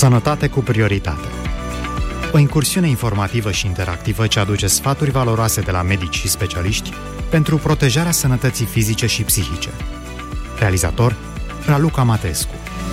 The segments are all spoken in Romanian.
Sănătate cu prioritate. O incursiune informativă și interactivă ce aduce sfaturi valoroase de la medici și specialiști pentru protejarea sănătății fizice și psihice. Realizator Raluca Matescu.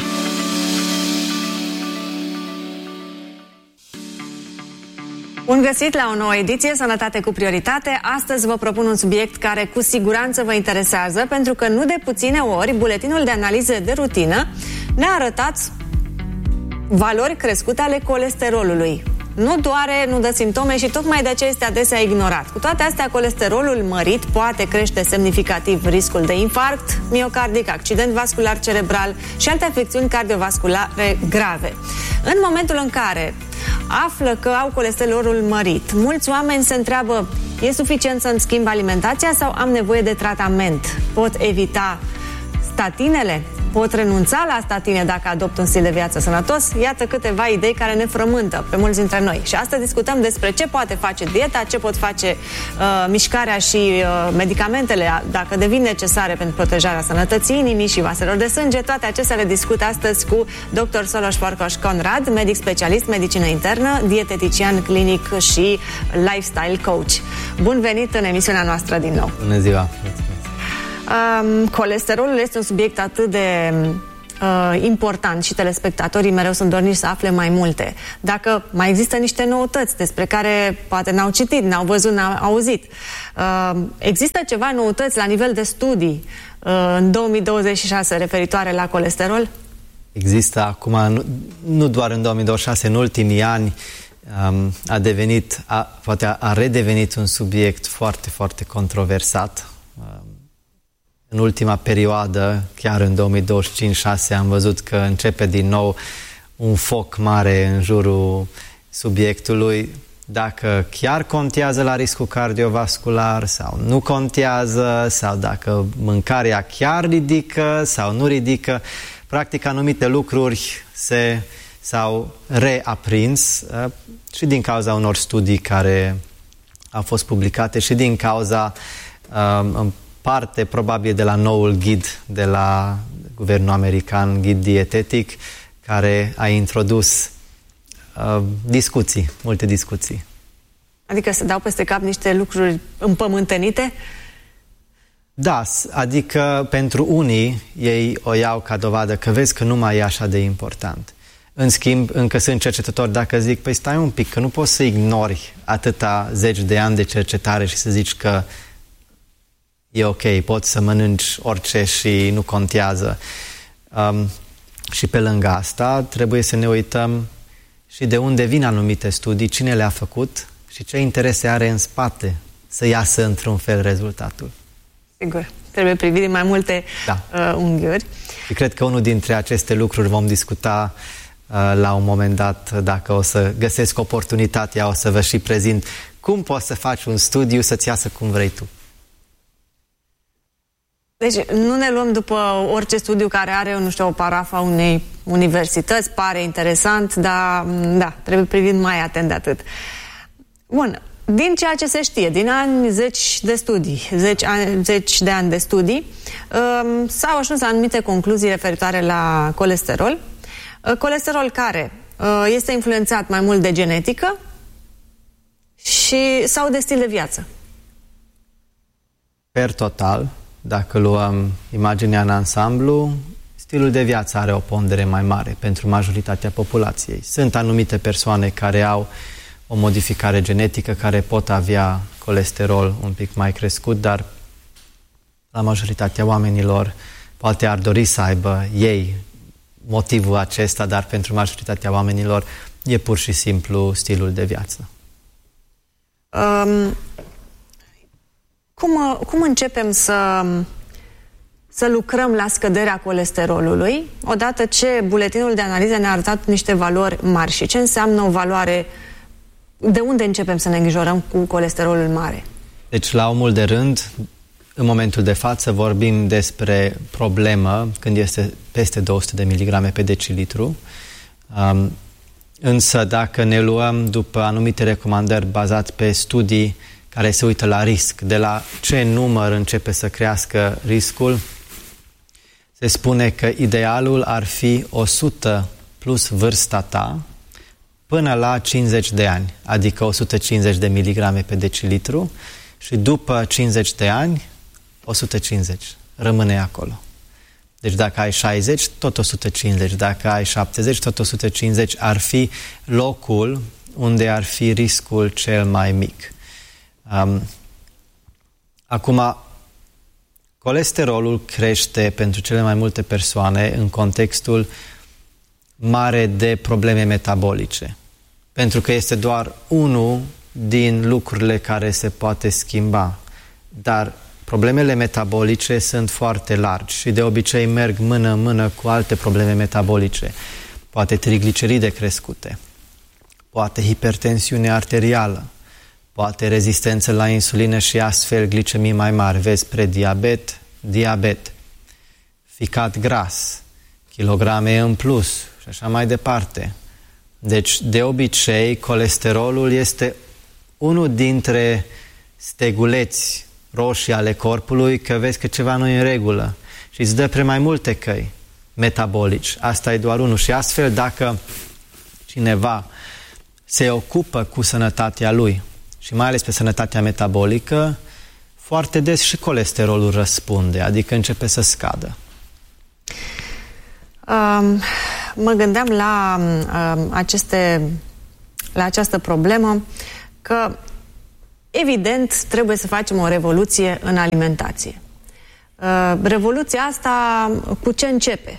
Bun găsit la o nouă ediție Sănătate cu prioritate. Astăzi vă propun un subiect care cu siguranță vă interesează, pentru că nu de puține ori buletinul de analize de rutină ne-a arătat valori crescute ale colesterolului. Nu doare, nu dă simptome și tocmai de aceea este adesea ignorat. Cu toate astea, colesterolul mărit poate crește semnificativ riscul de infarct miocardic, accident vascular cerebral și alte afecțiuni cardiovasculare grave. În momentul în care află că au colesterolul mărit, mulți oameni se întreabă: e suficient să-mi schimb alimentația sau am nevoie de tratament? Pot evita statinele? Pot renunța la statine dacă adopt un stil de viață sănătos? Iată câteva idei care ne frământă pe mulți dintre noi. Și astăzi discutăm despre ce poate face dieta, ce pot face mișcarea și medicamentele dacă devin necesare pentru protejarea sănătății inimii și vaselor de sânge. Toate acestea le discut astăzi cu dr. Solos Forcoș Conrad, medic specialist, medicină internă, dietetician clinic și lifestyle coach. Bun venit în emisiunea noastră din nou. Bună ziua! Colesterolul este un subiect atât de important și telespectatorii mereu sunt dorniți să afle mai multe. Dacă mai există niște noutăți despre care poate n-au citit, n-au văzut, n-au auzit. Există ceva noutăți la nivel de studii în 2026 referitoare la colesterol? Există acum, nu doar în 2026, în ultimii ani poate a redevenit un subiect foarte, foarte controversat. În ultima perioadă, chiar în 2025-6, am văzut că începe din nou un foc mare în jurul subiectului. Dacă chiar contează la riscul cardiovascular sau nu contează, sau dacă mâncarea chiar ridică sau nu ridică. Practic, anumite lucruri s-au reaprins și din cauza unor studii care au fost publicate și din cauza parte probabil de la noul ghid de la guvernul american, ghid dietetic, care a introdus multe discuții. Adică se dau peste cap niște lucruri împământenite? Da, adică pentru unii ei o iau ca dovadă că vezi că nu mai e așa de important. În schimb, încă sunt cercetători dacă zic: păi stai un pic, că nu poți să ignori atâta zeci de ani de cercetare și să zici că e ok, poți să mănânci orice și nu contează. Și pe lângă asta trebuie să ne uităm și de unde vin anumite studii, cine le-a făcut și ce interese are în spate să iasă într-un fel rezultatul. Sigur, trebuie privit din mai multe unghiuri. Și cred că unul dintre aceste lucruri vom discuta la un moment dat, dacă o să găsesc oportunitatea, o să vă și prezint cum poți să faci un studiu să-ți iasă cum vrei tu. Deci nu ne luăm după orice studiu care are, nu știu, o parafă a unei universități, pare interesant, dar da, trebuie privit mai atent de atât. Bun, din ceea ce se știe, din zeci de ani de studii, s-au ajuns la anumite concluzii referitoare la colesterol. Colesterol care este influențat mai mult de genetică sau de stil de viață. Per total, dacă luăm imaginea în ansamblu, stilul de viață are o pondere mai mare pentru majoritatea populației. Sunt anumite persoane care au o modificare genetică, care pot avea colesterol un pic mai crescut, dar la majoritatea oamenilor poate ar dori să aibă ei motivul acesta, dar pentru majoritatea oamenilor e pur și simplu stilul de viață. Cum începem să lucrăm la scăderea colesterolului, odată ce buletinul de analiză ne-a arătat niște valori mari? Și ce înseamnă o valoare? De unde începem să ne îngrijorăm cu colesterolul mare? Deci, la omul de rând, în momentul de față, vorbim despre problemă când este peste 200 de miligrame pe decilitru. Însă, dacă ne luăm după anumite recomandări bazate pe studii care se uită la risc, de la ce număr începe să crească riscul, se spune că idealul ar fi 100 plus vârsta ta până la 50 de ani, adică 150 de miligrame pe decilitru, și după 50 de ani 150. Rămâne acolo. Deci dacă ai 60, tot 150. Dacă ai 70, tot 150. Ar fi locul unde ar fi riscul cel mai mic. Acum, colesterolul crește pentru cele mai multe persoane în contextul mare de probleme metabolice. Pentru că este doar unul din lucrurile care se poate schimba. Dar problemele metabolice sunt foarte largi și de obicei merg mână-mână cu alte probleme metabolice. Poate trigliceride crescute, poate hipertensiune arterială, poate rezistență la insulină și astfel glicemii mai mari. Vezi prediabet, diabet, ficat gras, kilograme în plus și așa mai departe. Deci, de obicei, colesterolul este unul dintre steguleți roșii ale corpului, că vezi că ceva nu e în regulă și îți dă pre mai multe căi metabolici. Asta e doar unul. Și astfel, dacă cineva se ocupă cu sănătatea lui și mai ales pe sănătatea metabolică, foarte des și colesterolul răspunde, adică începe să scadă. Mă gândeam la această problemă că evident trebuie să facem o revoluție în alimentație. Revoluția asta cu ce începe?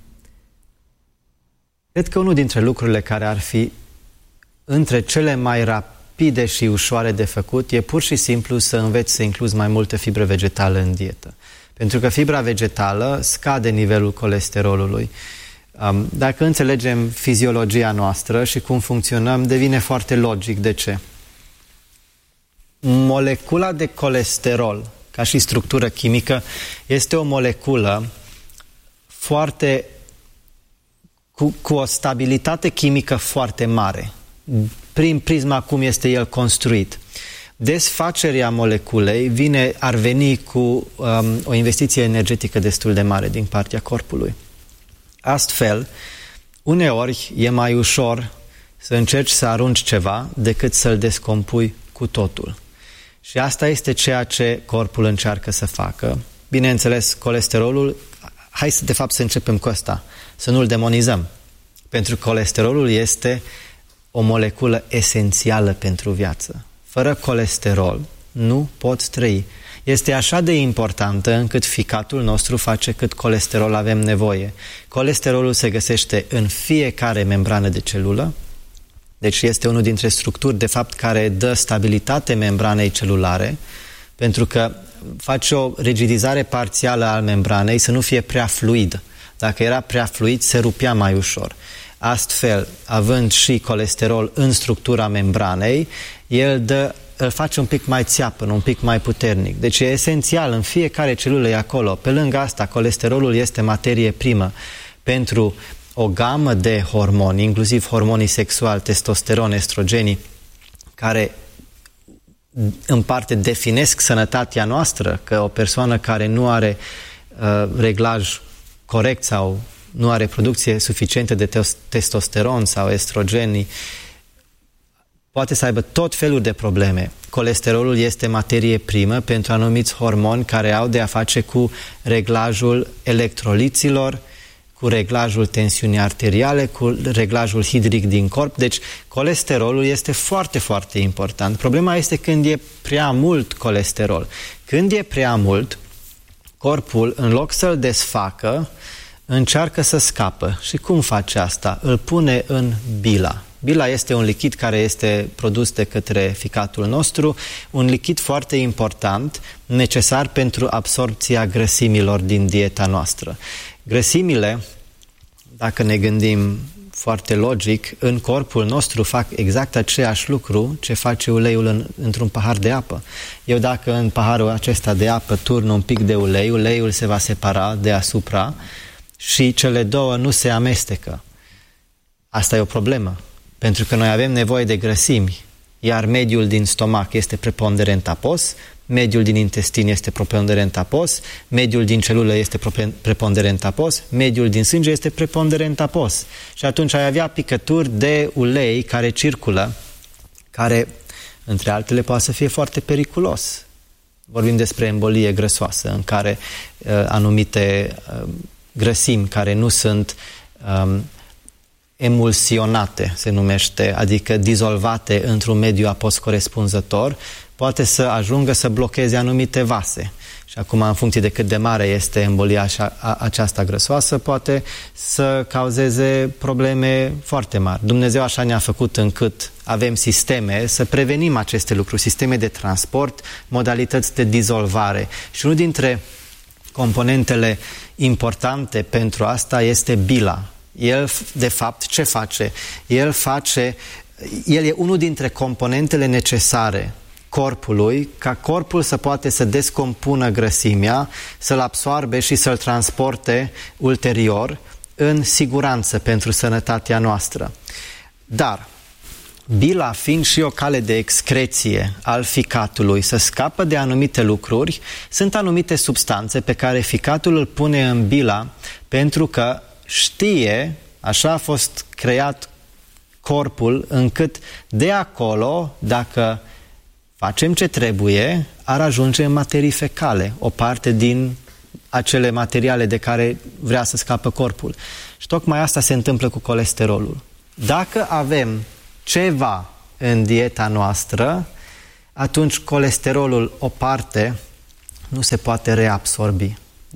Cred că unul dintre lucrurile care ar fi între cele mai rapide și ușoare de făcut e pur și simplu să înveți să incluzi mai multă fibră vegetală în dietă. Pentru că fibra vegetală scade nivelul colesterolului. Dacă înțelegem fiziologia noastră și cum funcționăm, devine foarte logic. De ce? Molecula de colesterol, ca și structură chimică, este o moleculă foarte cu o stabilitate chimică foarte mare, prin prisma cum este el construit. Desfacerea moleculei ar veni cu o investiție energetică destul de mare din partea corpului. Astfel, uneori e mai ușor să încerci să arunci ceva decât să-l descompui cu totul. Și asta este ceea ce corpul încearcă să facă. Bineînțeles, colesterolul, hai să de fapt să începem cu asta, să nu-l demonizăm. Pentru că colesterolul este o moleculă esențială pentru viață. Fără colesterol nu poți trăi. Este așa de importantă încât ficatul nostru face cât colesterol avem nevoie. Colesterolul se găsește în fiecare membrană de celulă, deci este unul dintre structuri, de fapt, care dă stabilitate membranei celulare, pentru că face o rigidizare parțială a membranei să nu fie prea fluid. Dacă era prea fluid, se rupea mai ușor. Astfel, având și colesterol în structura membranei, îl face un pic mai țeapăn, un pic mai puternic. Deci e esențial, în fiecare celulă e acolo. Pe lângă asta, colesterolul este materie primă pentru o gamă de hormoni, inclusiv hormonii sexuali, testosteron, estrogenii, care în parte definesc sănătatea noastră, că o persoană care nu are reglaj corect sau nu are producție suficientă de testosteron sau estrogenii, poate să aibă tot felul de probleme. Colesterolul este materie primă pentru anumiți hormoni care au de a face cu reglajul electroliților, cu reglajul tensiunii arteriale, cu reglajul hidric din corp. Deci colesterolul este foarte, foarte important. Problema este când e prea mult colesterol. Când e prea mult, corpul, în loc să-l desfacă, încearcă să scapă. Și cum face asta? Îl pune în bila. Bila este un lichid care este produs de către ficatul nostru, un lichid foarte important, necesar pentru absorbția grăsimilor din dieta noastră. Grăsimile, dacă ne gândim foarte logic, în corpul nostru fac exact aceeași lucru ce face uleiul într-un pahar de apă. Eu dacă în paharul acesta de apă turn un pic de ulei, uleiul se va separa deasupra și cele două nu se amestecă. Asta e o problemă, pentru că noi avem nevoie de grăsimi, iar mediul din stomac este preponderent apos, mediul din intestin este preponderent apos, mediul din celulă este preponderent apos, mediul din sânge este preponderent apos. Și atunci ai avea picături de ulei care circulă, care, între altele, poate să fie foarte periculos. Vorbim despre embolie grăsoasă, în care anumite grăsimi care nu sunt emulsionate, se numește, adică dizolvate într-un mediu apos corespunzător, poate să ajungă să blocheze anumite vase. Și acum, în funcție de cât de mare este embolia aceasta grăsoasă, poate să cauzeze probleme foarte mari. Dumnezeu așa ne-a făcut încât avem sisteme să prevenim aceste lucruri, sisteme de transport, modalități de dizolvare. Și unul dintre componentele importante pentru asta este bila. El, de fapt, ce face? El e unul dintre componentele necesare corpului, ca corpul să poate să descompună grăsimea, să-l absorbe și să-l transporte ulterior în siguranță pentru sănătatea noastră. Dar bila, fiind și o cale de excreție al ficatului, să scapă de anumite lucruri, sunt anumite substanțe pe care ficatul îl pune în bila pentru că știe, așa a fost creat corpul, încât de acolo, dacă facem ce trebuie, ar ajunge în materii fecale, o parte din acele materiale de care vrea să scapă corpul. Și tocmai asta se întâmplă cu colesterolul. Dacă avem ceva în dieta noastră, atunci colesterolul, o parte, nu se poate reabsorbi.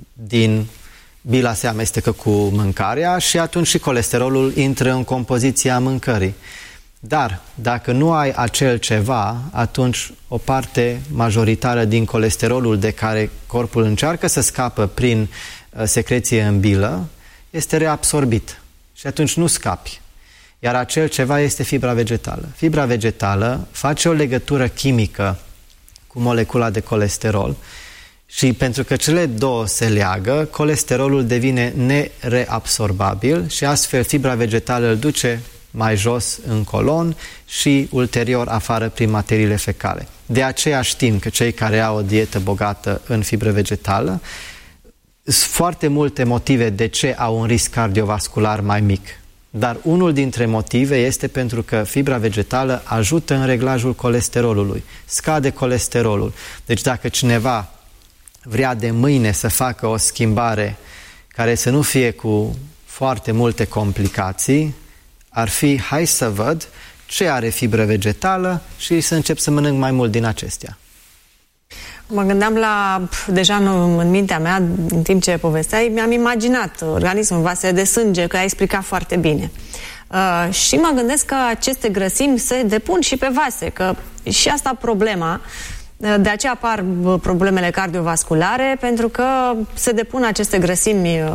Bila se amestecă cu mâncarea și atunci și colesterolul intră în compoziția mâncării. Dar dacă nu ai acel ceva, atunci o parte majoritară din colesterolul de care corpul încearcă să scapă prin secreție în bilă este reabsorbit și atunci nu scapi. Iar acel ceva este fibra vegetală. Fibra vegetală face o legătură chimică cu molecula de colesterol și pentru că cele două se leagă, colesterolul devine nereabsorbabil și astfel fibra vegetală îl duce mai jos în colon și ulterior afară prin materiile fecale. De aceea știm că cei care au o dietă bogată în fibră vegetală sunt foarte multe motive de ce au un risc cardiovascular mai mic. Dar unul dintre motive este pentru că fibra vegetală ajută în reglajul colesterolului, scade colesterolul. Deci dacă cineva vrea de mâine să facă o schimbare care să nu fie cu foarte multe complicații, ar fi, hai să văd ce are fibră vegetală și să încep să mănânc mai mult din acestea. Mă gândeam deja în mintea mea, în timp ce povesteai, mi-am imaginat organismul, vasele de sânge, că ai explicat foarte bine. Și mă gândesc că aceste grăsimi se depun și pe vase, că și asta problema, de aceea apar problemele cardiovasculare, pentru că se depun aceste grăsimi.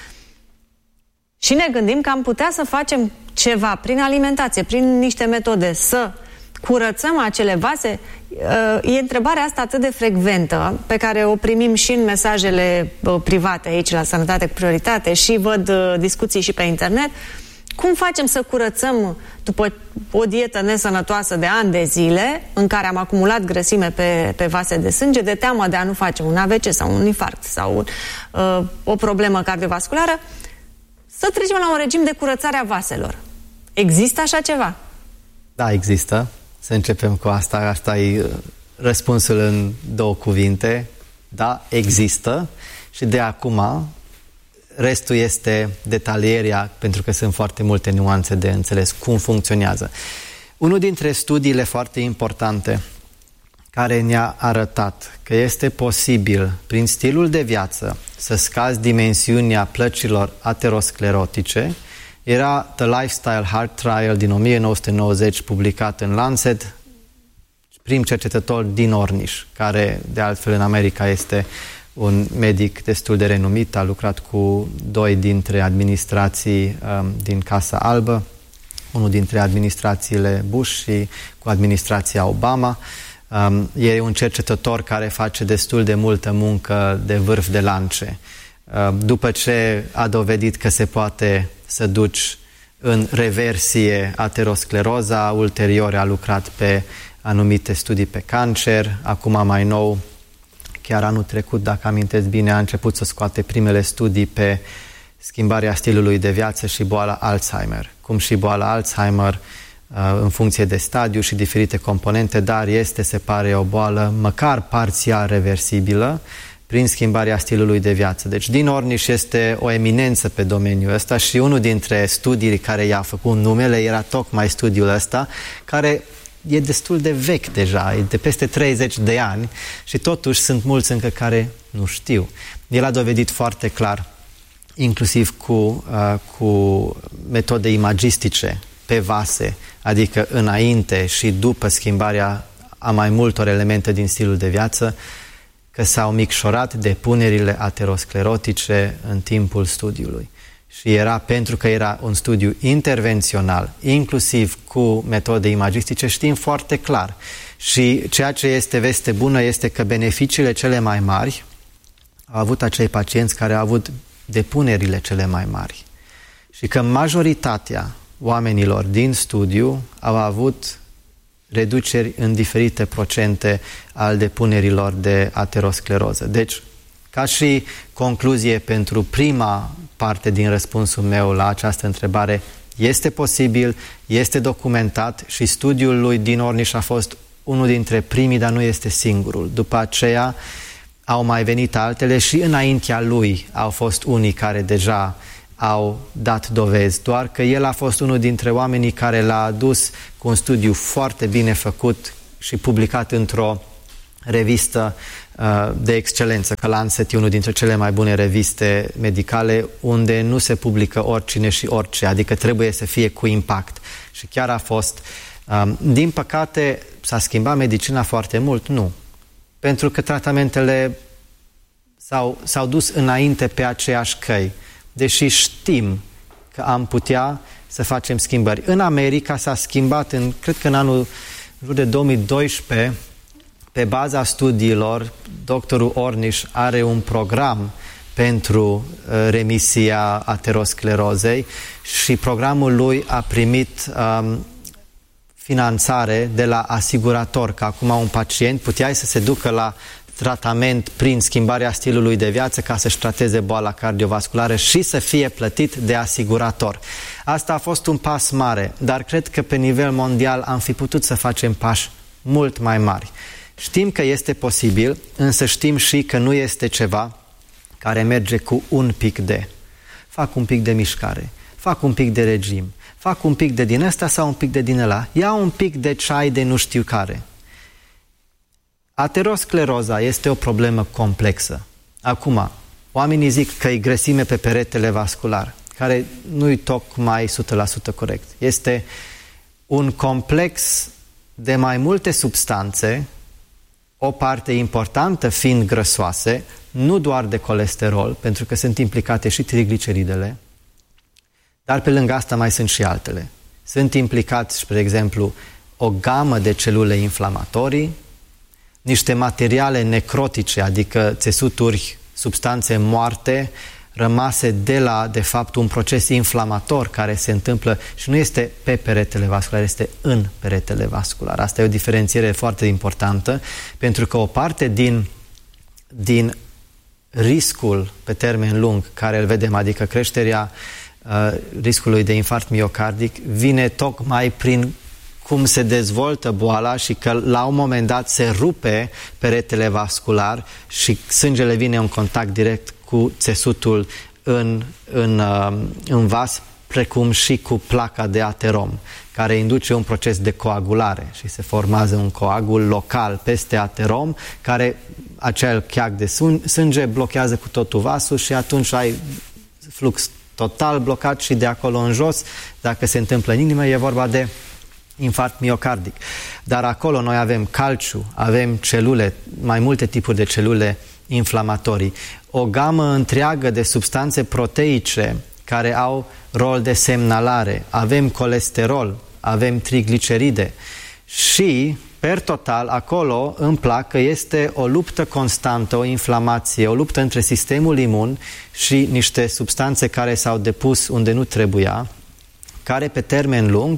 Și ne gândim că am putea să facem ceva prin alimentație, prin niște metode, să curățăm acele vase. E întrebarea asta atât de frecventă, pe care o primim și în mesajele private aici la Sănătate cu Prioritate și văd discuții și pe internet. Cum facem să curățăm după o dietă nesănătoasă de ani de zile, în care am acumulat grăsime pe vase de sânge, de teamă de a nu face un AVC sau un infarct sau o problemă cardiovasculară, să trecem la un regim de curățare a vaselor. Există așa ceva? Da, există. Să începem cu asta. Asta e răspunsul în două cuvinte. Da, există. Și de acum restul este detalierea, pentru că sunt foarte multe nuanțe de înțeles cum funcționează. Unul dintre studiile foarte importante care ne-a arătat că este posibil, prin stilul de viață, să scazi dimensiunea plăcilor aterosclerotice, era The Lifestyle Heart Trial din 1990, publicat în Lancet, prim cercetător din Ornish, care de altfel în America este un medic destul de renumit, a lucrat cu doi dintre administrații din Casa Albă, unul dintre administrațiile Bush și cu administrația Obama. E un cercetător care face destul de multă muncă de vârf de lance. După ce a dovedit că se poate să duci în reversie ateroscleroza, ulterior a lucrat pe anumite studii pe cancer. Acum mai nou, chiar anul trecut, dacă amintesc bine, a început să scoate primele studii pe schimbarea stilului de viață și boala Alzheimer. Cum și boala Alzheimer, în funcție de stadiu și diferite componente, dar este, se pare, o boală măcar parțial reversibilă prin schimbarea stilului de viață. Deci Dean Ornish este o eminență pe domeniul ăsta și unul dintre studiile care i-a făcut numele era tocmai studiul ăsta, care e destul de vechi deja, e de peste 30 de ani și totuși sunt mulți încă care nu știu. El a dovedit foarte clar, inclusiv cu metode imagistice pe vase, adică înainte și după schimbarea a mai multor elemente din stilul de viață, că s-au micșorat depunerile aterosclerotice în timpul studiului. Și era pentru că era un studiu intervențional, inclusiv cu metode imagistice, știm foarte clar. Și ceea ce este veste bună este că beneficiile cele mai mari au avut acei pacienți care au avut depunerile cele mai mari. Și că majoritatea oamenilor din studiu au avut reduceri în diferite procente al depunerilor de ateroscleroză. Deci, ca și concluzie pentru prima parte din răspunsul meu la această întrebare, este posibil, este documentat și studiul lui Dean Ornish a fost unul dintre primii, dar nu este singurul. După aceea au mai venit altele și înaintea lui au fost unii care deja au dat dovezi, doar că el a fost unul dintre oamenii care l-a adus cu un studiu foarte bine făcut și publicat într-o revistă de excelență, că Lancet e unul dintre cele mai bune reviste medicale unde nu se publică oricine și orice, adică trebuie să fie cu impact. Și chiar a fost. Din păcate, s-a schimbat medicina foarte mult? Nu. Pentru că tratamentele s-au dus înainte pe aceeași căi. Deși știm că am putea să facem schimbări. În America s-a schimbat, cred că în anul jur de 2012, pe baza studiilor, doctorul Ornish are un program pentru remisia aterosclerozei și programul lui a primit finanțare de la asigurator, că acum un pacient putea să se ducă la tratament prin schimbarea stilului de viață ca să-și trateze boala cardiovasculară și să fie plătit de asigurator. Asta a fost un pas mare, dar cred că pe nivel mondial am fi putut să facem pași mult mai mari. Știm că este posibil, însă știm și că nu este ceva care merge cu un pic de. Fac un pic de mișcare, fac un pic de regim, fac un pic de din ăsta sau un pic de din ăla, ia un pic de ceai de nu știu care. Ateroscleroza este o problemă complexă. Acum, oamenii zic că e grăsime pe peretele vascular, care nu-i tocmai 100% corect. Este un complex de mai multe substanțe, o parte importantă fiind grăsoase, nu doar de colesterol, pentru că sunt implicate și trigliceridele, dar pe lângă asta mai sunt și altele. Sunt implicați, spre exemplu, o gamă de celule inflamatorii, niște materiale necrotice, adică țesuturi, substanțe moarte, rămase de fapt, un proces inflamator care se întâmplă și nu este pe peretele vascular, este în peretele vascular. Asta e o diferențiere foarte importantă, pentru că o parte din riscul pe termen lung, care îl vedem, adică creșterea riscului de infarct miocardic, vine tocmai prin cum se dezvoltă boala și că la un moment dat se rupe peretele vascular și sângele vine în contact direct cu țesutul în vas, precum și cu placa de aterom, care induce un proces de coagulare și se formează un coagul local peste aterom, care acel cheag de sânge blochează cu totul vasul și atunci ai flux total blocat și de acolo în jos, dacă se întâmplă în inimă, e vorba de infarct miocardic. Dar acolo noi avem calciu, avem celule, mai multe tipuri de celule inflamatorii, o gamă întreagă de substanțe proteice care au rol de semnalare, avem colesterol, avem trigliceride și, per total, acolo în placă este o luptă constantă, o inflamație, o luptă între sistemul imun și niște substanțe care s-au depus unde nu trebuia, care pe termen lung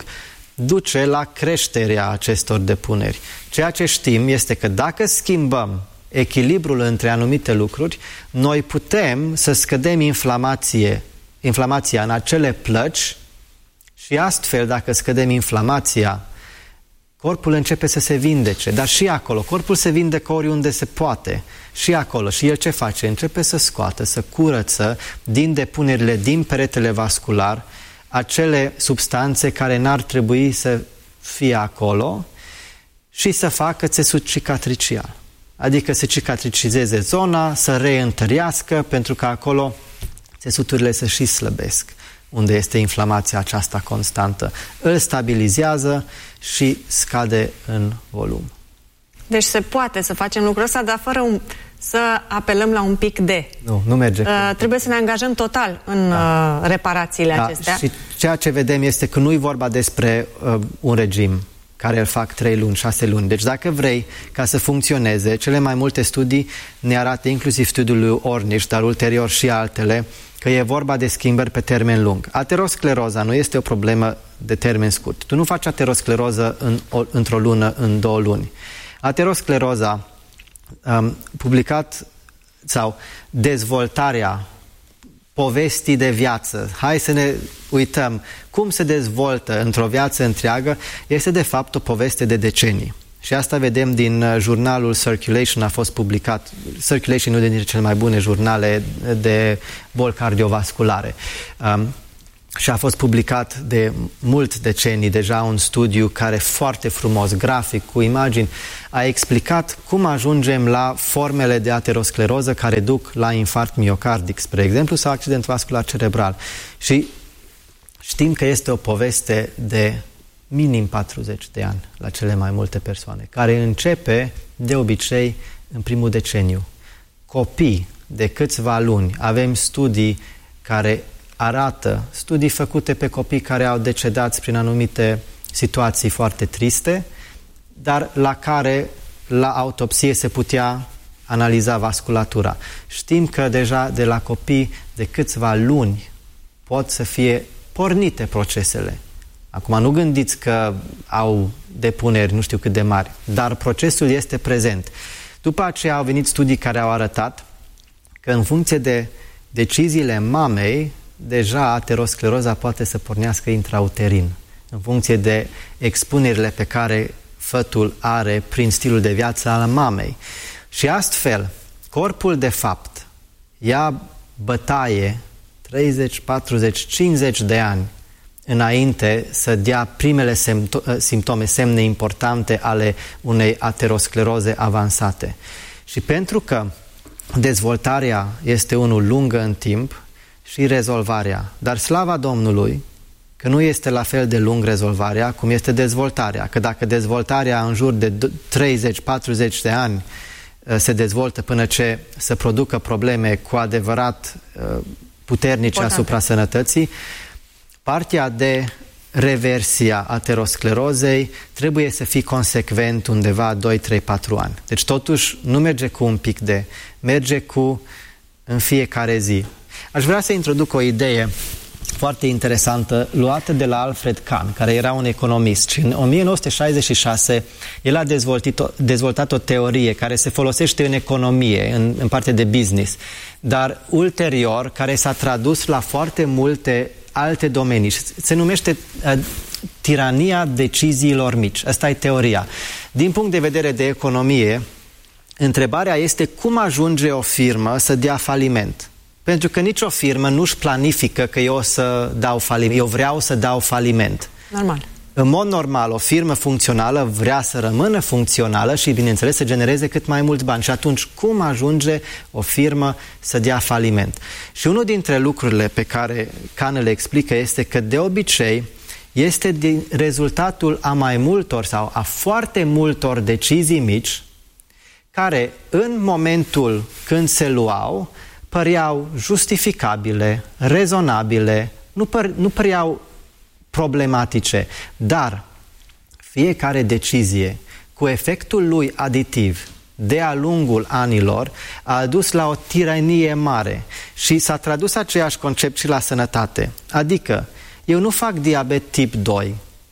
duce la creșterea acestor depuneri. Ceea ce știm este că dacă schimbăm echilibrul între anumite lucruri, noi putem să scădem inflamația în acele plăci și astfel, dacă scădem inflamația, corpul începe să se vindece, dar și acolo, corpul se vindecă oriunde se poate, și acolo. Și el ce face? Începe să scoată, să curăță din depunerile din peretele vascular acele substanțe care n-ar trebui să fie acolo și să facă țesut cicatricial. Adică să cicatricizeze zona, să reîntărească, pentru că acolo țesuturile se și slăbesc, unde este inflamația aceasta constantă. Îl stabilizează și scade în volum. Deci se poate să facem lucrul ăsta, dar fără să apelăm la un pic de... Nu merge. Trebuie să ne angajăm total în reparațiile acestea. Și ceea ce vedem este că nu e vorba despre un regim care îl fac 3 luni, 6 luni. Deci dacă vrei ca să funcționeze, cele mai multe studii ne arată, inclusiv studiul lui Ornish, dar ulterior și altele, că e vorba de schimbări pe termen lung. Ateroscleroza nu este o problemă de termen scurt. Tu nu faci ateroscleroză într-o lună, în 2 luni. Ateroscleroza, publicat sau dezvoltarea povestii de viață, hai să ne uităm cum se dezvoltă într-o viață întreagă, este de fapt o poveste de decenii. Și asta vedem din jurnalul Circulation, a fost publicat. Circulation, unul dintre cele mai bune jurnale de boli cardiovasculare. Și a fost publicat de mulți decenii deja un studiu care foarte frumos, grafic, cu imagini, a explicat cum ajungem la formele de ateroscleroză care duc la infarct miocardic, spre exemplu, sau accident vascular cerebral. Și știm că este o poveste de minim 40 de ani la cele mai multe persoane, care începe de obicei în primul deceniu. Copii de câțiva luni, avem studii care arată, studii făcute pe copii care au decedat prin anumite situații foarte triste, dar la care la autopsie se putea analiza vasculatura. Știm că deja de la copii de câțiva luni pot să fie pornite procesele. Acum nu gândiți că au depuneri nu știu cât de mari, dar procesul este prezent. După aceea au venit studii care au arătat că în funcție de deciziile mamei, deja ateroscleroza poate să pornească intrauterin, în funcție de expunerile pe care fătul are prin stilul de viață al mamei. Și astfel, corpul de fapt ia bătaie 30, 40, 50 de ani înainte să dea primele simptome, semne importante ale unei ateroscleroze avansate. Și pentru că dezvoltarea este unul lungă în timp și rezolvarea, dar slava Domnului că nu este la fel de lung rezolvarea cum este dezvoltarea, că dacă dezvoltarea în jur de 30-40 de ani se dezvoltă până ce să producă probleme cu adevărat puternice asupra sănătății, partea de reversia aterosclerozei trebuie să fie consecvent undeva 2, 3, 4 ani. Deci totuși nu merge cu un pic de, merge cu în fiecare zi. Aș vrea să introduc o idee foarte interesantă luată de la Alfred Kahn, care era un economist, și în 1966 el a dezvoltat o teorie care se folosește în economie, în partea de business, dar ulterior care s-a tradus la foarte multe alte domenii. Se numește tirania deciziilor mici. Asta e teoria. Din punct de vedere de economie, întrebarea este cum ajunge o firmă să dea faliment. Pentru că nicio firmă nu-și planifică că eu o să dau faliment. Eu vreau să dau faliment. Normal. În mod normal, o firmă funcțională vrea să rămână funcțională și, bineînțeles, să genereze cât mai mulți bani. Și atunci, cum ajunge o firmă să dea faliment? Și unul dintre lucrurile pe care Kahn le explică este că, de obicei, este din rezultatul a mai multor sau a foarte multor decizii mici care, în momentul când se luau, păreau justificabile, rezonabile, nu păreau problematice, dar fiecare decizie cu efectul lui aditiv de-a lungul anilor a dus la o tiranie mare și s-a tradus aceeași concept și la sănătate. Adică, eu nu fac diabet tip 2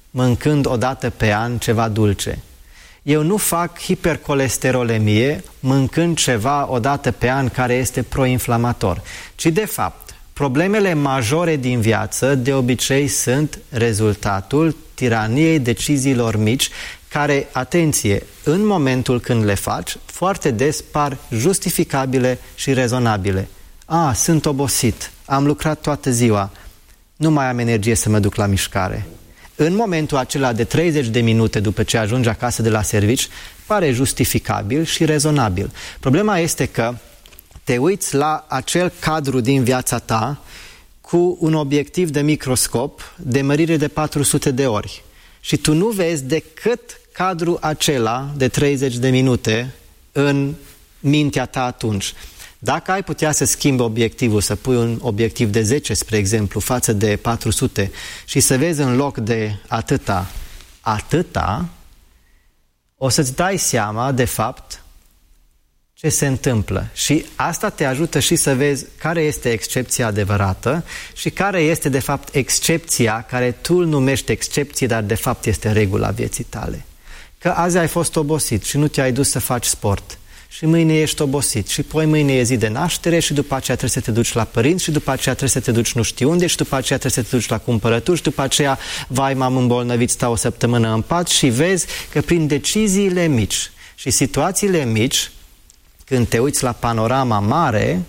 mâncând o dată pe an ceva dulce. Eu nu fac hipercolesterolemie mâncând ceva o dată pe an care este proinflamator, ci de fapt problemele majore din viață de obicei sunt rezultatul tiraniei deciziilor mici care, atenție, în momentul când le faci, foarte des par justificabile și rezonabile. Sunt obosit, am lucrat toată ziua, nu mai am energie să mă duc la mișcare. În momentul acela de 30 de minute după ce ajungi acasă de la servici, pare justificabil și rezonabil. Problema este că te uiți la acel cadru din viața ta cu un obiectiv de microscop de mărire de 400 de ori. Și tu nu vezi decât cadrul acela de 30 de minute în mintea ta atunci. Dacă ai putea să schimbi obiectivul, să pui un obiectiv de 10, spre exemplu, față de 400 și să vezi în loc de atâta, o să-ți dai seama, de fapt, ce se întâmplă. Și asta te ajută și să vezi care este excepția adevărată și care este, de fapt, excepția care tu îl numești excepție, dar de fapt este regula vieții tale. Că azi ai fost obosit și nu te-ai dus să faci sport. Și mâine ești obosit și poi mâine e zi de naștere și după aceea trebuie să te duci la părinți și după aceea trebuie să te duci nu știu unde și după aceea trebuie să te duci la cumpărături și după aceea, vai, m-am îmbolnăvit, stau o săptămână în pat și vezi că prin deciziile mici și situațiile mici, când te uiți la panorama mare,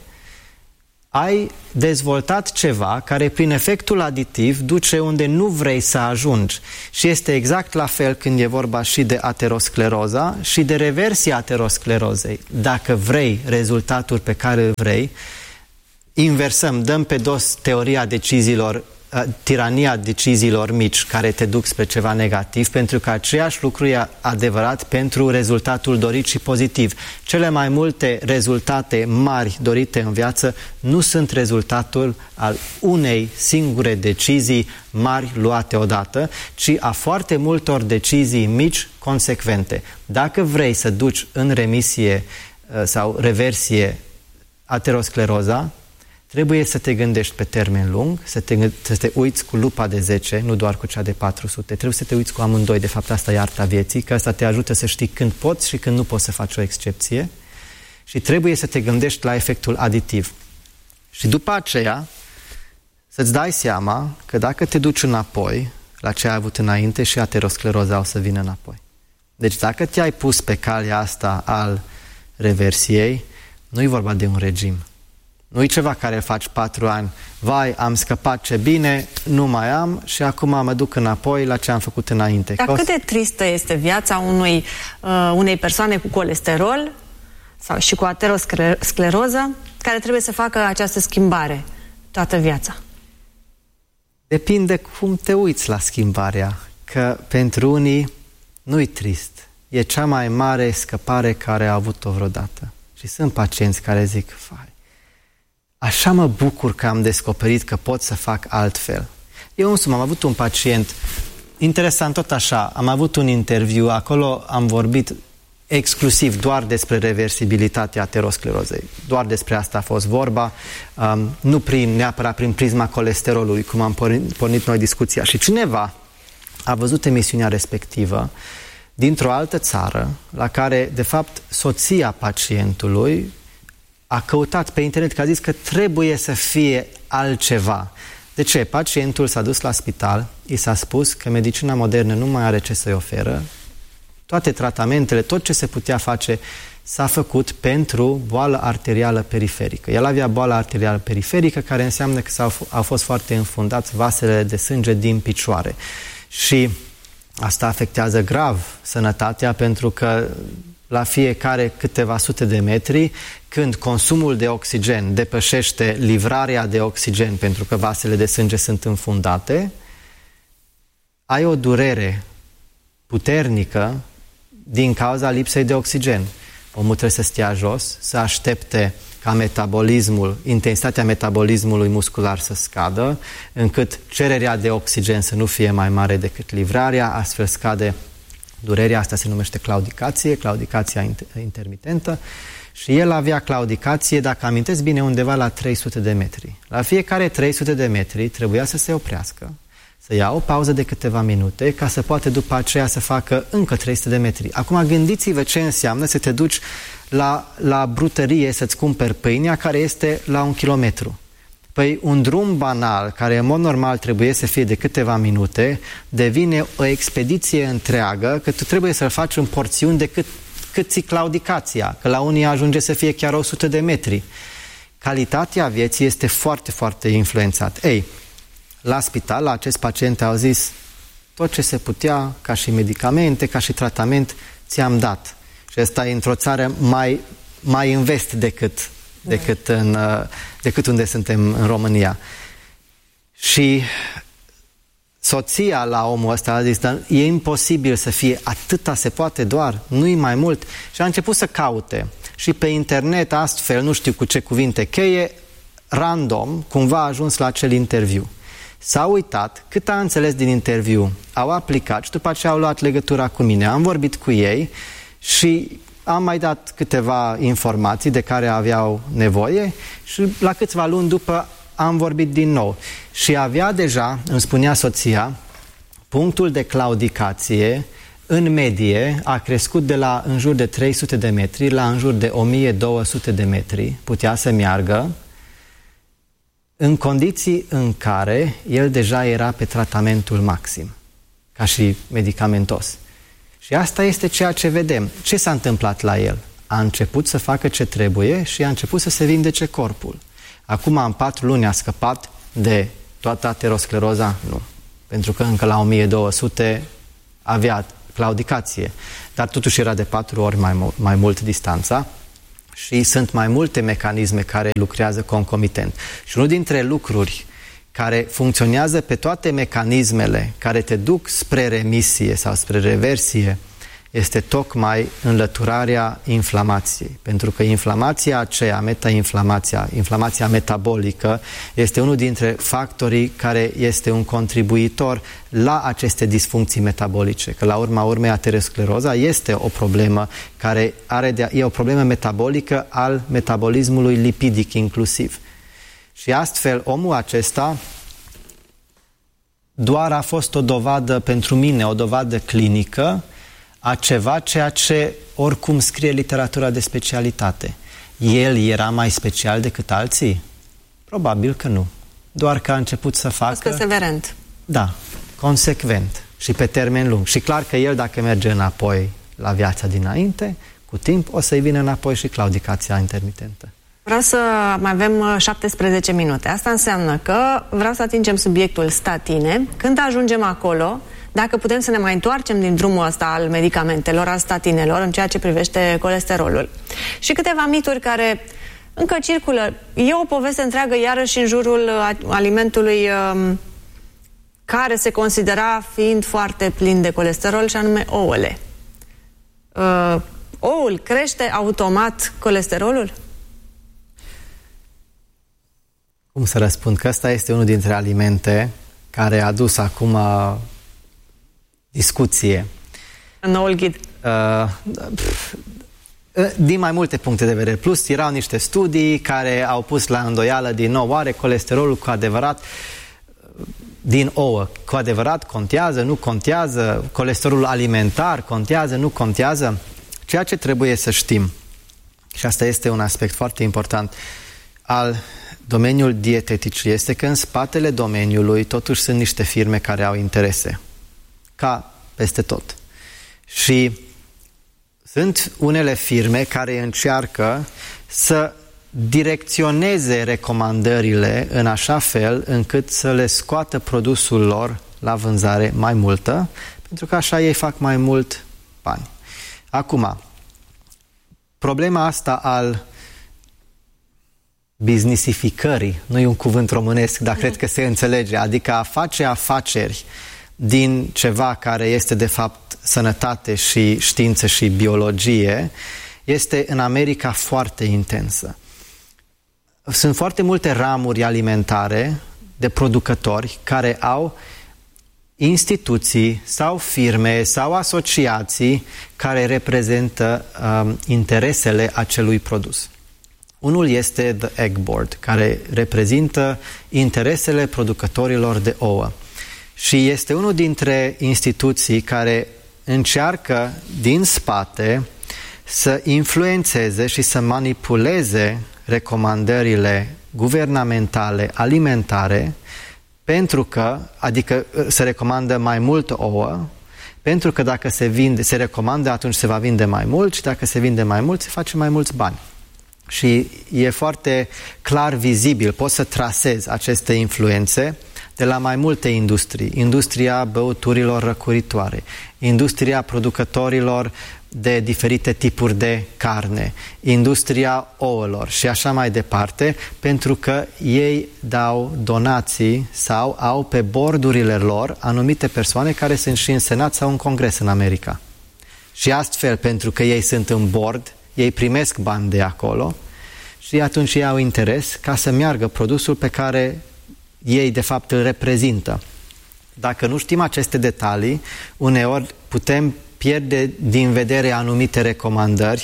ai dezvoltat ceva care prin efectul aditiv duce unde nu vrei să ajungi. Și este exact la fel când e vorba și de ateroscleroza și de reversia aterosclerozei. Dacă vrei rezultatul pe care îl vrei, inversăm, dăm pe dos teoria deciziilor, tirania deciziilor mici care te duc spre ceva negativ, pentru că aceeași lucru e adevărat pentru rezultatul dorit și pozitiv. Cele mai multe rezultate mari dorite în viață nu sunt rezultatul al unei singure decizii mari luate odată, ci a foarte multor decizii mici consecvente. Dacă vrei să duci în remisie sau reversie ateroscleroza, trebuie să te gândești pe termen lung, să te uiți cu lupa de 10, nu doar cu cea de 400. Trebuie să te uiți cu amândoi. De fapt, asta e arta vieții, că asta te ajută să știi când poți și când nu poți să faci o excepție. Și trebuie să te gândești la efectul aditiv. Și după aceea, să-ți dai seama că dacă te duci înapoi la ce ai avut înainte, și ateroscleroza o să vină înapoi. Deci dacă te-ai pus pe calea asta al reversiei, nu e vorba de un regim. Nu e ceva care îl faci 4 ani. Vai, am scăpat, ce bine, nu mai am și acum mă duc înapoi la ce am făcut înainte. Dar cât de tristă este viața unei persoane cu colesterol sau și cu ateroscleroză care trebuie să facă această schimbare toată viața? Depinde cum te uiți la schimbarea. Că pentru unii nu-i trist. E cea mai mare scăpare care a avut-o vreodată. Și sunt pacienți care zic, vai, așa mă bucur că am descoperit că pot să fac altfel. Eu însumi am avut un pacient, interesant tot așa, am avut un interviu, acolo am vorbit exclusiv doar despre reversibilitatea aterosclerozei. Doar despre asta a fost vorba, nu neapărat prin prisma colesterolului, cum am pornit noi discuția. Și cineva a văzut emisiunea respectivă dintr-o altă țară, la care, de fapt, soția pacientului a căutat pe internet, că a zis că trebuie să fie altceva. De ce? Pacientul s-a dus la spital, i s-a spus că medicina modernă nu mai are ce să-i oferă, toate tratamentele, tot ce se putea face, s-a făcut pentru boală arterială periferică. El avea boală arterială periferică, care înseamnă că au fost foarte înfundați vasele de sânge din picioare. Și asta afectează grav sănătatea, pentru că la fiecare câteva sute de metri, când consumul de oxigen depășește livrarea de oxigen, pentru că vasele de sânge sunt înfundate, ai o durere puternică din cauza lipsei de oxigen. Omul trebuie să stea jos, să aștepte ca intensitatea metabolismului muscular să scadă, încât cererea de oxigen să nu fie mai mare decât livrarea, astfel scade durerea. Asta se numește claudicația intermitentă. Și el avea claudicație, dacă amintesc bine, undeva la 300 de metri. La fiecare 300 de metri trebuia să se oprească, să ia o pauză de câteva minute ca să poată după aceea să facă încă 300 de metri. Acum gândiți-vă ce înseamnă să te duci la brutărie să-ți cumperi pâinea care este la 1 kilometru. Păi un drum banal, care în mod normal trebuie să fie de câteva minute, devine o expediție întreagă, că tu trebuie să-l faci în porțiuni de cât ți claudicația, că la unii ajunge să fie chiar 100 de metri. Calitatea vieții este foarte, foarte influențată. Ei, la spital, la acest pacient au zis tot ce se putea, ca și medicamente, ca și tratament, ți-am dat. Și ăsta e într-o țară mai în vest decât unde suntem în România. Și soția la omul ăsta a zis, dar e imposibil să fie atâta, se poate doar, nu-i mai mult. Și a început să caute. Și pe internet, astfel, nu știu cu ce cuvinte cheie, random, cumva a ajuns la acel interviu. S-a uitat cât a înțeles din interviu, au aplicat și după aceea au luat legătura cu mine. Am vorbit cu ei și am mai dat câteva informații de care aveau nevoie și la câțiva luni după am vorbit din nou. Și avea deja, îmi spunea soția, punctul de claudicație în medie a crescut de la în jur de 300 de metri la în jur de 1200 de metri. Putea să meargă în condiții în care el deja era pe tratamentul maxim, ca și medicamentos. Și asta este ceea ce vedem. Ce s-a întâmplat la el? A început să facă ce trebuie și a început să se vindece corpul. Acum, în 4 luni, a scăpat de toată ateroscleroza? Nu. Pentru că încă la 1200 avea claudicație. Dar totuși era de 4 ori mai mult distanța și sunt mai multe mecanisme care lucrează concomitent. Și unul dintre lucruri care funcționează pe toate mecanismele care te duc spre remisie sau spre reversie este tocmai înlăturarea inflamației. Pentru că inflamația aceea, inflamația metabolică, este unul dintre factorii care este un contribuitor la aceste disfuncții metabolice. Că la urma urmei ateroscleroza este o problemă care e o problemă metabolică al metabolismului lipidic inclusiv. Și astfel, omul acesta doar a fost o dovadă pentru mine, o dovadă clinică a ceea ce oricum scrie literatura de specialitate. El era mai special decât alții? Probabil că nu. Doar că a început să facă... perseverent. Da, consecvent și pe termen lung. Și clar că el, dacă merge înapoi la viața dinainte, cu timp o să-i vină înapoi și claudicația intermitentă. Vreau să mai avem 17 minute. Asta înseamnă că vreau să atingem subiectul statine. Când ajungem acolo, dacă putem să ne mai întoarcem din drumul ăsta al medicamentelor, al statinelor, în ceea ce privește colesterolul. Și câteva mituri care încă circulă. E o poveste întreagă iarăși în jurul alimentului care se considera fiind foarte plin de colesterol, și anume ouăle. Oul crește automat colesterolul? Cum să răspund? Că ăsta este unul dintre alimente care a dus acum discuție. În noul ghid. Din mai multe puncte de vedere. Plus, erau niște studii care au pus la îndoială din nou, oare colesterolul cu adevărat din ouă, cu adevărat contează, nu contează, colesterolul alimentar contează, nu contează? Ceea ce trebuie să știm, și asta este un aspect foarte important al domeniul dieteticii, este că în spatele domeniului totuși sunt niște firme care au interese, ca peste tot. Și sunt unele firme care încearcă să direcționeze recomandările în așa fel încât să le scoată produsul lor la vânzare mai multă, pentru că așa ei fac mai mult bani. Acum, problema asta al businessificării, nu e un cuvânt românesc, dar cred că se înțelege, adică a face afaceri din ceva care este de fapt sănătate și știință și biologie, este în America foarte intensă. Sunt foarte multe ramuri alimentare de producători care au instituții sau firme sau asociații care reprezintă interesele acelui produs. Unul este The Egg Board, care reprezintă interesele producătorilor de ouă. Și este unul dintre instituții care încearcă din spate să influențeze și să manipuleze recomandările guvernamentale alimentare, pentru că, adică se recomandă mai mult ouă, pentru că dacă se recomandă, atunci se va vinde mai mult și dacă se vinde mai mult, se face mai mulți bani. Și e foarte clar vizibil, poți să trasezi aceste influențe de la mai multe industrii. Industria băuturilor răcoritoare, industria producătorilor de diferite tipuri de carne, industria ouălor și așa mai departe, pentru că ei dau donații sau au pe bordurile lor anumite persoane care sunt și în Senat sau în Congres în America. Și astfel, pentru că ei sunt în bord, ei primesc bani de acolo și atunci ei au interes ca să meargă produsul pe care ei de fapt îl reprezintă. Dacă nu știm aceste detalii, uneori putem pierde din vedere anumite recomandări.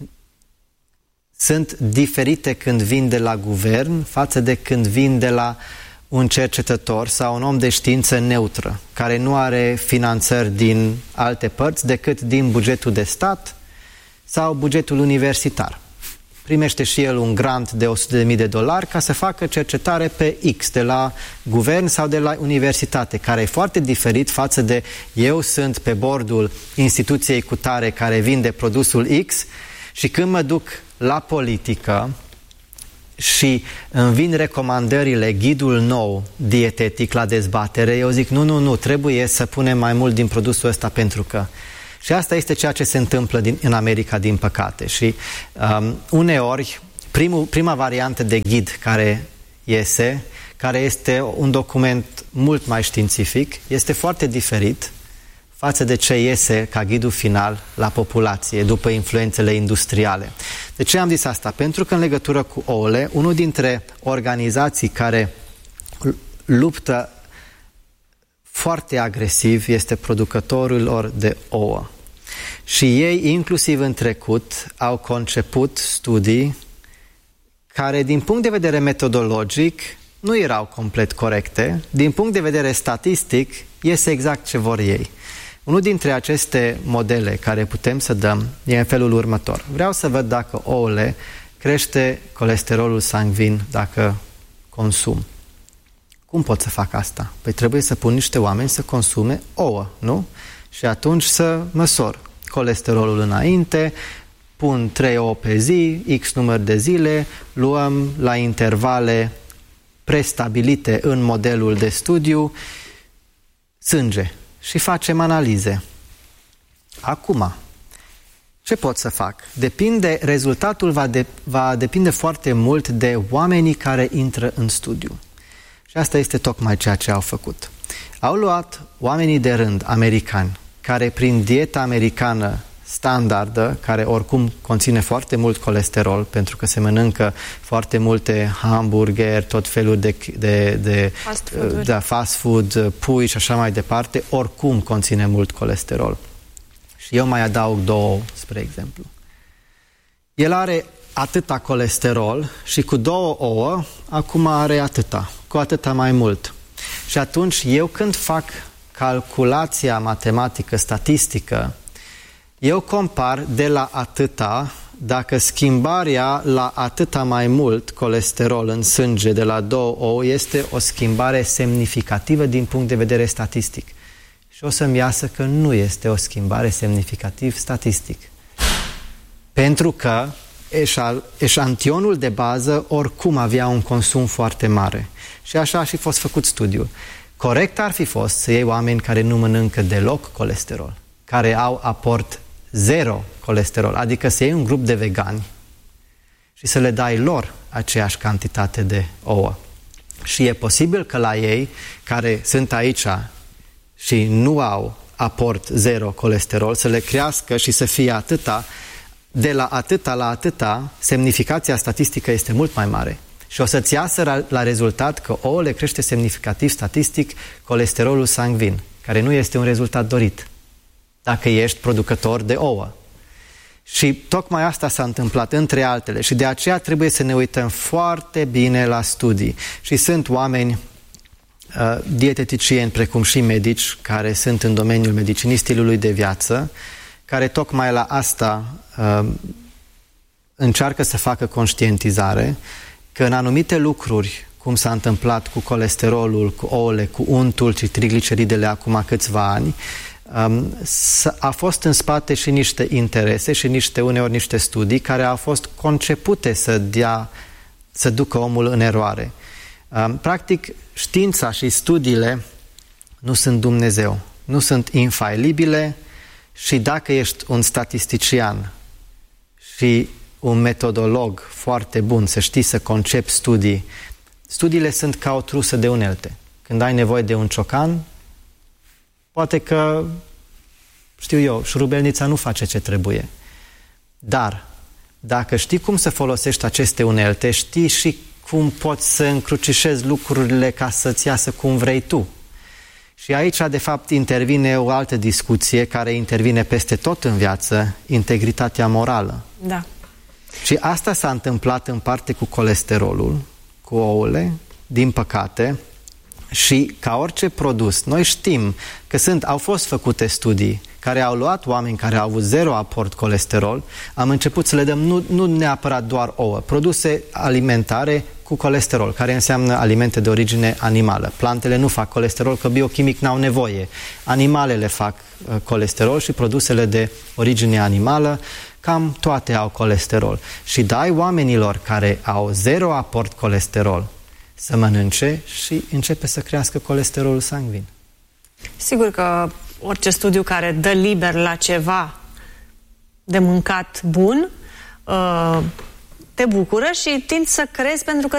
Sunt diferite când vin de la guvern față de când vin de la un cercetător sau un om de știință neutră, care nu are finanțări din alte părți decât din bugetul de stat sau bugetul universitar. Primește și el un grant de $100.000 ca să facă cercetare pe X de la guvern sau de la universitate, care e foarte diferit față de eu sunt pe bordul instituției cutare care vinde produsul X și când mă duc la politică și îmi vin recomandările, ghidul nou dietetic la dezbatere, eu zic nu, trebuie să punem mai mult din produsul ăsta pentru că... Și asta este ceea ce se întâmplă în America, din păcate. Și uneori, prima variantă de ghid care iese, care este un document mult mai științific, este foarte diferit față de ce iese ca ghidul final la populație, după influențele industriale. De ce am zis asta? Pentru că în legătură cu ouăle, unul dintre organizații care luptă foarte agresiv este producătorilor de ouă. Și ei, inclusiv în trecut, au conceput studii care, din punct de vedere metodologic, nu erau complet corecte. Din punct de vedere statistic, iese exact ce vor ei. Unul dintre aceste modele care putem să dăm e în felul următor. Vreau să văd dacă ouăle crește colesterolul sanguin dacă consum. Cum pot să fac asta? Păi trebuie să pun niște oameni să consume ouă, nu? Și atunci să măsor colesterolul înainte, pun 3 ouă pe zi, X număr de zile, luăm la intervale prestabilite în modelul de studiu sânge și facem analize. Acum, ce pot să fac? Rezultatul va depinde foarte mult de oamenii care intră în studiu. Și asta este tocmai ceea ce au făcut. Au luat oamenii de rând americani, care prin dieta americană standardă, care oricum conține foarte mult colesterol, pentru că se mănâncă foarte multe hamburgeri, tot felul de fast food, pui și așa mai departe, oricum conține mult colesterol. Și eu mai adaug 2, spre exemplu. El are atâta colesterol și cu 2 ouă, acum are atâta, cu atâta mai mult. Și atunci eu când fac calculația matematică, statistică, eu compar de la atâta, dacă schimbarea la atâta mai mult colesterol în sânge de la 2 ouă este o schimbare semnificativă din punct de vedere statistic. Și o să-mi iasă că nu este o schimbare semnificativ statistic. Pentru că eșantionul de bază oricum avea un consum foarte mare. Și așa a și fost făcut studiul. Corect ar fi fost să iei oameni care nu mănâncă deloc colesterol, care au aport 0 colesterol, adică să iei un grup de vegani și să le dai lor aceeași cantitate de ouă. Și e posibil că la ei, care sunt aici și nu au aport 0 colesterol, să le crească și să fie atâta, de la atâta la atâta, semnificația statistică este mult mai mare. Și o să-ți iasă la rezultat că ouăle crește semnificativ statistic colesterolul sanguin, care nu este un rezultat dorit dacă ești producător de ouă. Și tocmai asta s-a întâmplat, între altele, și de aceea trebuie să ne uităm foarte bine la studii. Și sunt oameni dieteticieni precum și medici care sunt în domeniul medicinii stilului de viață, care tocmai la asta încearcă să facă conștientizare că în anumite lucruri, cum s-a întâmplat cu colesterolul, cu ouăle, cu untul și trigliceridele acum câțiva ani, a fost în spate și niște interese și uneori niște studii care au fost concepute să ducă omul în eroare. Practic, știința și studiile nu sunt Dumnezeu, nu sunt infailibile și dacă ești un statistician și un metodolog foarte bun, să știi să concepi studii, studiile sunt ca o trusă de unelte. Când ai nevoie de un ciocan, poate că, știu eu, șurubelnița nu face ce trebuie. Dar, dacă știi cum să folosești aceste unelte, știi și cum poți să încrucișezi lucrurile ca să-ți iasă cum vrei tu. Și aici, de fapt, intervine o altă discuție care intervine peste tot în viață, integritatea morală. Da. Și asta s-a întâmplat în parte cu colesterolul, cu ouăle, din păcate, și ca orice produs, noi știm că au fost făcute studii care au luat oameni care au avut 0 aport colesterol, am început să le dăm nu neapărat doar ouă, produse alimentare cu colesterol, care înseamnă alimente de origine animală. Plantele nu fac colesterol, că biochimic n-au nevoie. Animalele fac colesterol și produsele de origine animală, cam toate au colesterol. Și dai oamenilor care au 0 aport colesterol să mănânce și începe să crească colesterolul sanguin. Sigur că orice studiu care dă liber la ceva de mâncat bun te bucură și tind să crezi pentru că